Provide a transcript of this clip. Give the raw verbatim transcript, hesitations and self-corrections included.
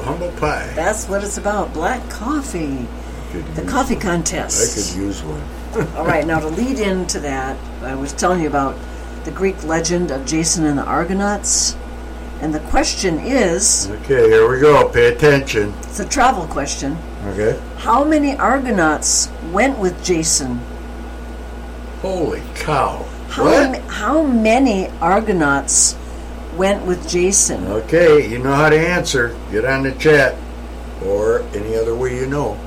humble pie. That's what it's about. Black coffee. The coffee one. contest. I could use one. All right, now to lead into that, I was telling you about the Greek legend of Jason and the Argonauts. And the question is... Okay, here we go. Pay attention. It's a travel question. Okay. How many Argonauts went with Jason? Holy cow. How, What? ma- how many Argonauts went with Jason? Okay, you know how to answer. Get on the chat or any other way you know.